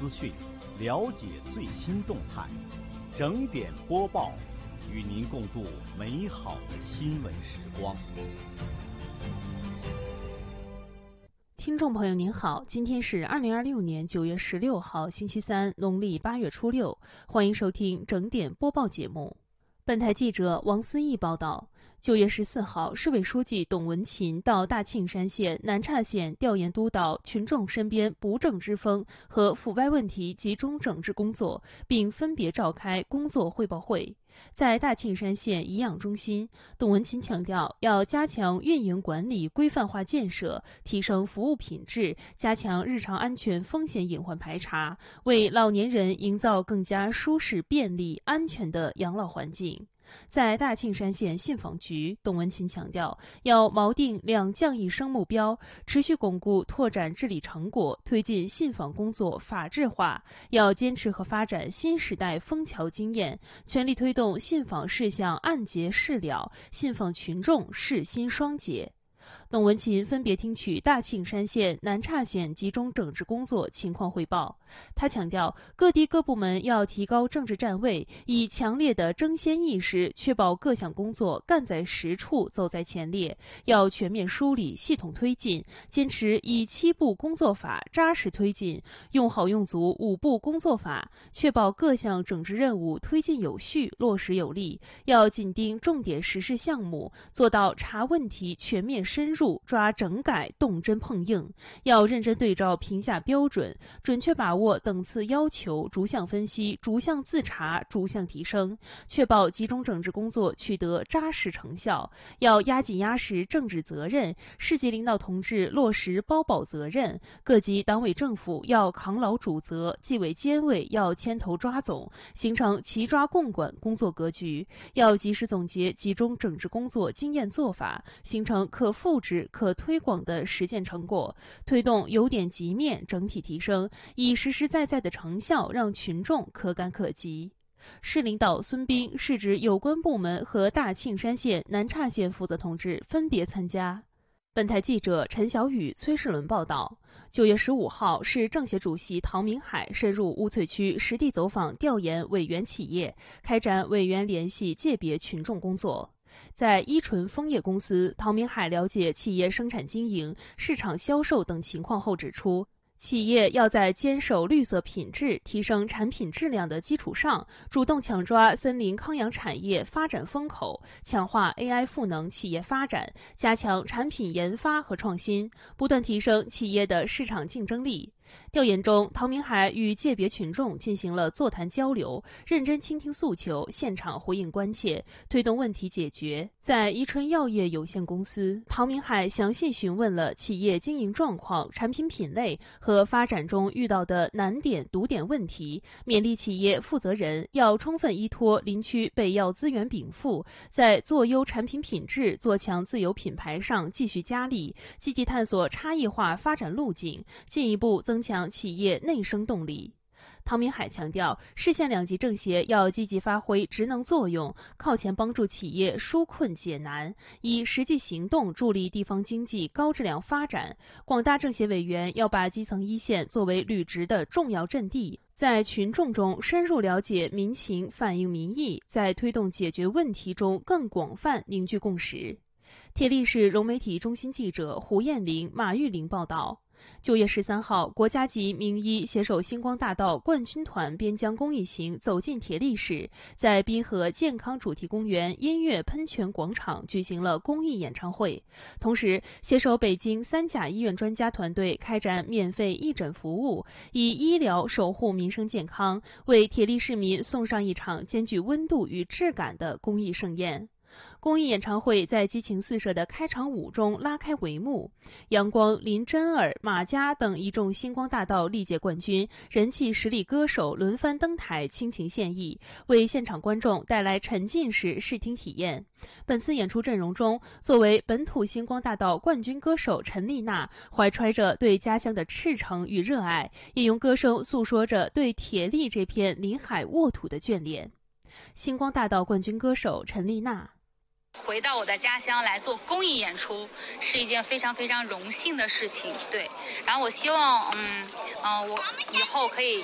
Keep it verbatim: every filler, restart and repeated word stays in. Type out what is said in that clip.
资讯，了解最新动态，整点播报，与您共度美好的新闻时光。 听众朋友您好，今天是二零二六年九月十六号星期三，农历八月初六，欢迎收听整点播报节目。本台记者王思义报道，九月十四号，市委书记董文勤到大庆山县南岔县调研督导群众身边不正之风和腐败问题集中整治工作，并分别召开工作汇报会。在大庆山县颐养中心，董文勤强调，要加强运营管理规范化建设，提升服务品质，加强日常安全风险隐患排查，为老年人营造更加舒适、便利、安全的养老环境。在大庆山县信访局，董文勤强调，要锚定两降一升目标，持续巩固拓展治理成果，推进信访工作法治化，要坚持和发展新时代枫桥经验，全力推动信访事项按揭事了，信访群众事心双结。董文勤分别听取大庆山县、南岔县集中整治工作情况汇报。他强调，各地各部门要提高政治站位，以强烈的争先意识，确保各项工作干在实处、走在前列。要全面梳理、系统推进，坚持以七步工作法扎实推进，用好用足五步工作法，确保各项整治任务推进有序、落实有力。要紧盯重点实施项目，做到查问题全面深入，抓整改动真碰硬。要认真对照评价标准，准确把握等次要求，逐项分析、逐项自查、逐项提升，确保集中整治工作取得扎实成效。要压紧压实政治责任，市级领导同志落实包保责任，各级党委政府要扛牢主责，纪委监委要牵头抓总，形成齐抓共管工作格局。要及时总结集中整治工作经验做法，形成可复制、可推广的实践成果，推动由点及面整体提升，以实实在在的成效让群众可感可及。市领导孙斌、市直有关部门和大庆山县、南岔县负责同志分别参加。本台记者陈小雨、崔世伦报道，九月十五号，市政协主席唐明海深入乌翠区实地走访调研委员企业，开展委员联系界别群众工作。在依纯枫叶公司，唐明海了解企业生产经营、市场销售等情况后指出，企业要在坚守绿色品质、提升产品质量的基础上，主动抢抓森林康养产业发展风口，强化 A I 赋能企业发展，加强产品研发和创新，不断提升企业的市场竞争力。调研中，唐明海与界别群众进行了座谈交流，认真倾听诉求，现场回应关切，推动问题解决。在宜春药业有限公司，唐明海详细询问了企业经营状况、产品品类和发展中遇到的难点、堵点问题，勉励企业负责人要充分依托林区北药资源禀赋，在做优产品品质、做强自有品牌上继续加力，积极探索差异化发展路径，进一步增强企业内生动力。唐明海强调，市县两级政协要积极发挥职能作用，靠前帮助企业纾困解难，以实际行动助力地方经济高质量发展。广大政协委员要把基层一线作为履职的重要阵地，在群众中深入了解民情，反映民意，在推动解决问题中更广泛凝聚共识。铁力市融媒体中心记者胡艳玲、马玉玲报道。九月十三号，国家级名医携手星光大道冠军团边疆公益行走进铁力市，在滨河健康主题公园音乐喷泉广场举行了公益演唱会。同时，携手北京三甲医院专家团队开展免费义诊服务，以医疗守护民生健康，为铁力市民送上一场兼具温度与质感的公益盛宴。公益演唱会在激情四射的开场舞中拉开帷幕，阳光、林真儿、马佳等一众星光大道历届冠军、人气实力歌手轮番登台倾情献艺，为现场观众带来沉浸式视听体验。本次演出阵容中，作为本土星光大道冠军歌手陈丽娜，怀揣着对家乡的赤诚与热爱，也用歌声诉说着对铁力这片临海沃土的眷恋。星光大道冠军歌手陈丽娜。 回到我的家乡来做公益演出是一件非常非常荣幸的事情，对。然后我希望，嗯，嗯、呃，我以后可以